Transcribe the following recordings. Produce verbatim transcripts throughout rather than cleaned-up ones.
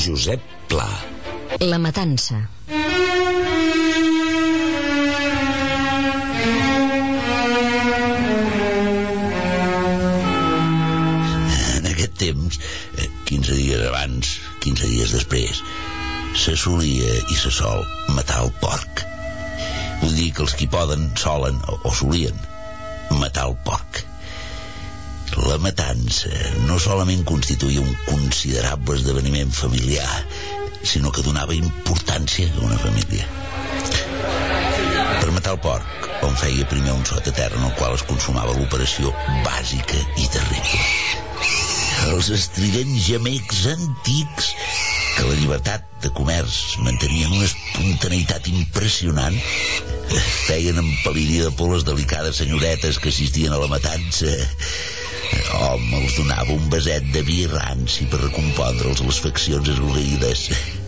Josep Pla. La matança. En aquest temps, quinze dies abans, quinze dies després, se solia i se sol matar el porc. Vull dir que els qui poden solen, o, o solien, matar el porc. La matança no solament constituïa un considerable esdeveniment familiar, sinó que donava importància a una família. Per matar el porc, on feia primer un sot a terra en el qual es consumava l'operació bàsica i terrible. Els estridents gemecs antics que la llibertat de comerç mantenia en una espontaneïtat impressionant feien empal·lidir de por les delicades senyoretes que assistien a la matança. Hom els donava un beset de vi ranci per recompondre'ls les faccions esgrogueïdes.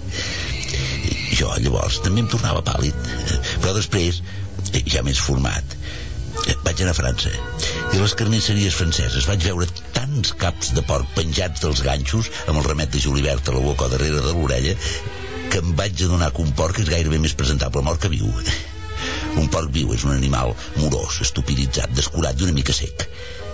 Jo llavors també em tornava pàl·lid, però després, ja més format, vaig anar a França i a les carnisseries franceses vaig veure tants caps de porc penjats dels ganxos amb el remet de julivert a la boca o darrere de l'orella que em vaig adonar que un porc és gairebé més presentable mort que viu. Un porc viu és un animal morós, estupiditzat, descurat i una mica sec.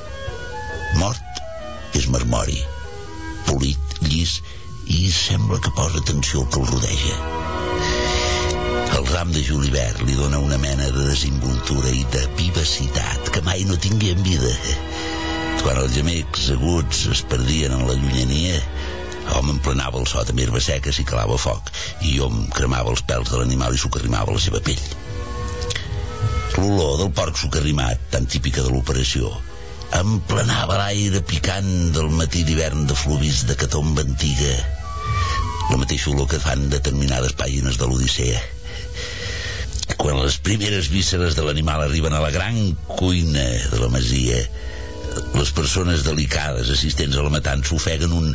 Mort és marmori, polit, llis i sembla que posa atenció al que el rodeja. El ram de julivert li dona una mena de desinvoltura i de vivacitat que mai no tingué en vida. Quan els gemecs aguts es perdien en la llunyania, hom emplenava el sot amb herba seca si calava foc i hom cremava els pèls de l'animal i socarrimava la seva pell. L'olor del porc socarrimat, tan típica de l'operació, emplenava l'aire picant del matí d'hivern de fluvis de catomba antiga, la mateixa olor que fan determinades pàgines de l'Odissea. Quan les primeres vísceres de l'animal arriben a la gran cuina de la masia, les persones delicades assistents a la matança ofeguen un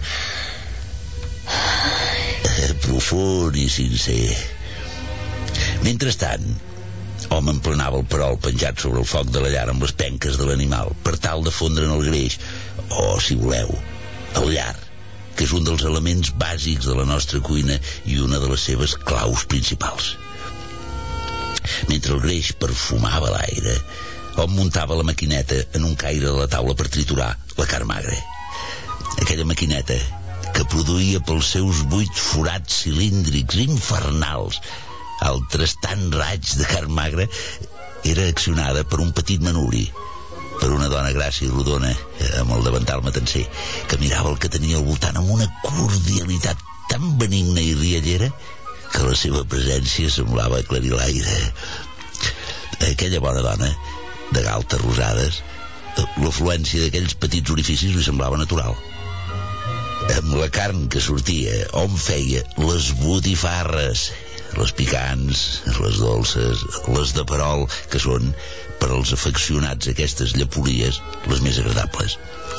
profund i sincer. Mentrestant, hom emplenava el perol penjat sobre el foc de la llar amb les penques de l'animal per tal de fondre'n el greix, o, si voleu, el llar, que és un dels elements bàsics de la nostra cuina i una de les seves claus principals. Mentre el greix perfumava l'aire, hom muntava la maquineta en un caire de la taula per triturar la carn magra. Aquella maquineta que produïa pels seus vuit forats cilíndrics infernals altres tant raigs de carn magra era accionada per un petit manubri, per una dona gràcia i rodona amb el davantal matancer que mirava el que tenia al voltant amb una cordialitat tan benigna i riallera que la seva presència semblava aclarir l'aire. Aquella bona dona, de galtes rosades, l'afluència d'aquells petits orificis li semblava natural. Amb la carn que sortia, hom feia les botifarres, les picants, les dolces, les de perol, que són, per als afeccionats a aquestes llepolies, les més agradables.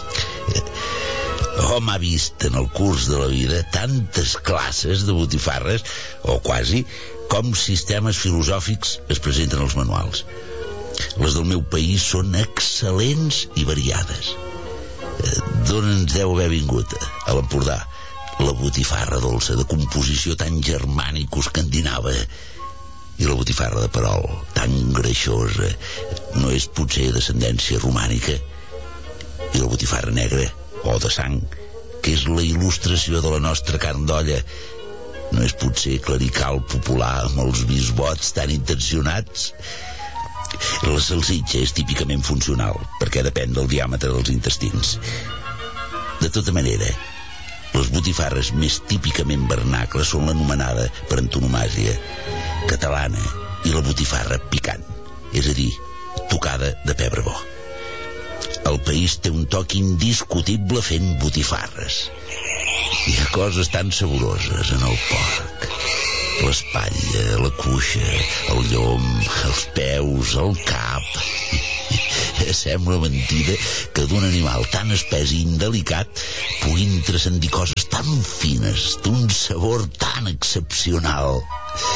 Hom ha vist en el curs de la vida tantes classes de botifarres, o quasi, com sistemes filosòfics es presenten als manuals. Les del meu país són excel·lents i variades. D'on ens deu haver vingut? A l'Empordà, la botifarra dolça de composició tan germànico-escandinava, i la botifarra de perol, tan greixosa, no és potser d'ascendència romànica, i la botifarra negra, o de sang, que és la il·lustració de la nostra carn d'olla, no és potser clerical popular amb els bisbots tan intencionats? La salsitxa és típicament funcional, perquè depèn del diàmetre dels intestins. De tota manera, les botifarres més típicament vernacles són l'anomenada, per antonomàsia, catalana, i la botifarra picant, és a dir, tocada de pebre bo. El país té un toc indiscutible fent botifarres. Hi ha coses tan saboroses en el porc. L'espatlla, la cuixa, el llom, els peus, el cap. Sembla mentida que d'un animal tan espès i indelicat puguin transcendir coses tan fines, d'un sabor tan excepcional.